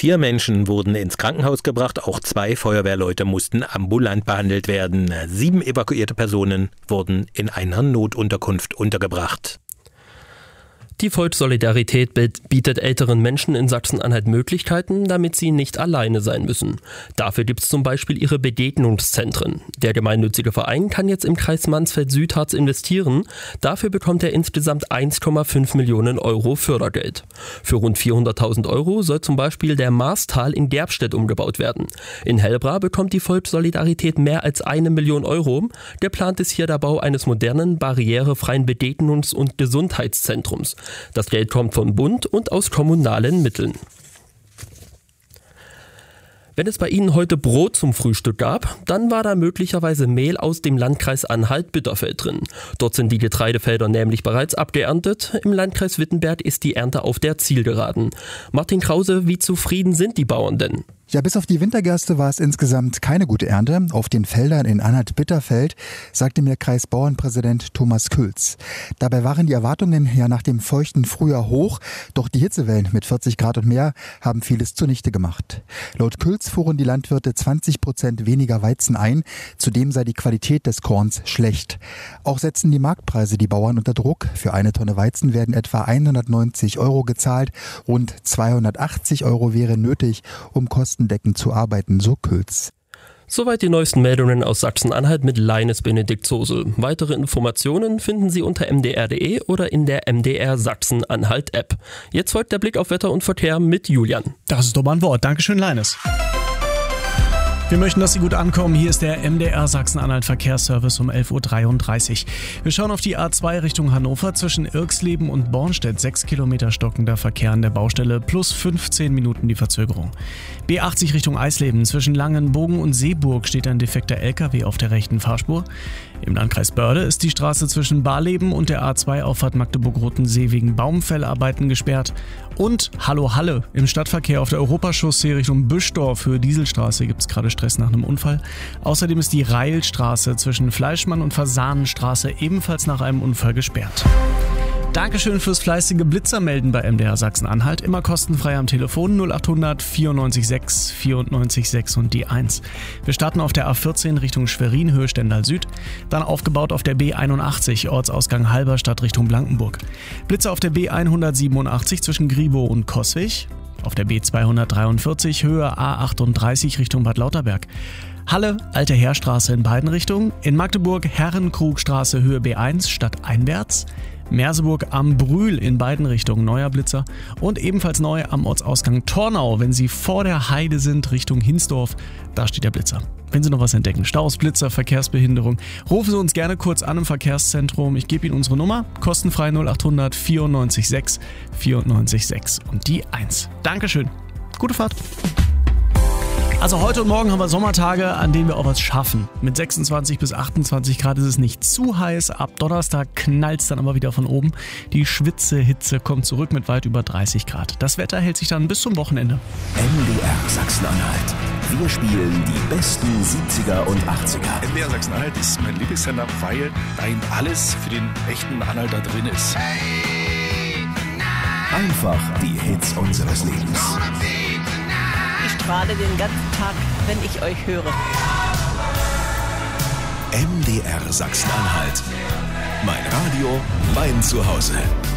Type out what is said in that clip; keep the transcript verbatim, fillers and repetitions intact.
Vier Menschen wurden ins Krankenhaus gebracht, auch zwei Feuerwehrleute mussten ambulant behandelt werden. Sieben evakuierte Personen wurden in einer Notunterkunft untergebracht. Die Volkssolidarität bietet älteren Menschen in Sachsen-Anhalt Möglichkeiten, damit sie nicht alleine sein müssen. Dafür gibt es zum Beispiel ihre Begegnungszentren. Der gemeinnützige Verein kann jetzt im Kreis Mansfeld-Südharz investieren. Dafür bekommt er insgesamt eins Komma fünf Millionen Euro Fördergeld. Für rund vierhunderttausend Euro soll zum Beispiel der Marstal in Gerbstedt umgebaut werden. In Hellbra bekommt die Volkssolidarität mehr als eine Million Euro. Geplant ist hier der Bau eines modernen, barrierefreien Begegnungs- und Gesundheitszentrums. Das Geld kommt vom Bund und aus kommunalen Mitteln. Wenn es bei Ihnen heute Brot zum Frühstück gab, dann war da möglicherweise Mehl aus dem Landkreis Anhalt-Bitterfeld drin. Dort sind die Getreidefelder nämlich bereits abgeerntet. Im Landkreis Wittenberg ist die Ernte auf der Zielgeraden. Martin Krause, wie zufrieden sind die Bauern denn? Ja, bis auf die Wintergerste war es insgesamt keine gute Ernte. Auf den Feldern in Anhalt-Bitterfeld, sagte mir Kreisbauernpräsident Thomas Külz. Dabei waren die Erwartungen ja nach dem feuchten Frühjahr hoch, doch die Hitzewellen mit vierzig Grad und mehr haben vieles zunichte gemacht. Laut Külz fuhren die Landwirte zwanzig Prozent weniger Weizen ein, zudem sei die Qualität des Korns schlecht. Auch setzen die Marktpreise die Bauern unter Druck. Für eine Tonne Weizen werden etwa hundertneunzig Euro gezahlt, rund zweihundertachtzig Euro wäre nötig, um Kosten deckend zu arbeiten, so Külz. Soweit die neuesten Meldungen aus Sachsen-Anhalt mit Leines Benedikt Zosel. Weitere Informationen finden Sie unter m d r punkt d e oder in der M D R Sachsen-Anhalt-App. Jetzt folgt der Blick auf Wetter und Verkehr mit Julian. Das ist doch mal ein Wort. Dankeschön, Leines. Wir möchten, dass Sie gut ankommen. Hier ist der M D R Sachsen-Anhalt Verkehrsservice um elf Uhr dreiunddreißig. Wir schauen auf die A zwei Richtung Hannover zwischen Irxleben und Bornstedt. Sechs Kilometer stockender Verkehr an der Baustelle plus fünfzehn Minuten die Verzögerung. B achtzig Richtung Eisleben zwischen Langenbogen und Seeburg steht ein defekter L K W auf der rechten Fahrspur. Im Landkreis Börde ist die Straße zwischen Barleben und der A zwei Auffahrt Magdeburg-Rotensee wegen Baumfellarbeiten gesperrt. Und Hallo Halle, im Stadtverkehr auf der Europachaussee Richtung Büschdorf Höhe Dieselstraße gibt es gerade Stress nach einem Unfall. Außerdem ist die Reilstraße zwischen Fleischmann und Fasanenstraße ebenfalls nach einem Unfall gesperrt. Dankeschön fürs fleißige Blitzermelden bei M D R Sachsen-Anhalt. Immer kostenfrei am Telefon null acht hundert vierundneunzig sechs vierundneunzig sechs und die eins. Wir starten auf der A vierzehn Richtung Schwerin, Höhe Stendal Süd. Dann aufgebaut auf der B einundachtzig, Ortsausgang Halberstadt Richtung Blankenburg. Blitzer auf der B hundertsiebenundachtzig zwischen Griebow und Coswig. Auf der B zweihundertdreiundvierzig, Höhe A achtunddreißig Richtung Bad Lauterberg. Halle, Alte Heerstraße in beiden Richtungen. In Magdeburg, Herrenkrugstraße, Höhe B eins, stadteinwärts. Merseburg am Brühl in beiden Richtungen, neuer Blitzer. Und ebenfalls neu am Ortsausgang Tornau, wenn Sie vor der Heide sind, Richtung Hinsdorf, da steht der Blitzer. Wenn Sie noch was entdecken, Staus, Blitzer, Verkehrsbehinderung, rufen Sie uns gerne kurz an im Verkehrszentrum. Ich gebe Ihnen unsere Nummer, kostenfrei null acht hundert vierundneunzig sechs vierundneunzig sechs und die eins. Dankeschön, gute Fahrt. Also heute und morgen haben wir Sommertage, an denen wir auch was schaffen. Mit sechsundzwanzig bis achtundzwanzig Grad ist es nicht zu heiß. Ab Donnerstag knallt es dann aber wieder von oben. Die Schwitzehitze kommt zurück mit weit über dreißig Grad. Das Wetter hält sich dann bis zum Wochenende. M D R Sachsen-Anhalt. Wir spielen die besten siebziger und achtziger. M D R Sachsen-Anhalt ist mein Lieblingssender, weil da eben alles für den echten Anhalter drin ist. Einfach die Hits unseres Lebens. Ich strahle den ganzen Tag, wenn ich euch höre. M D R Sachsen-Anhalt. Mein Radio, mein Zuhause.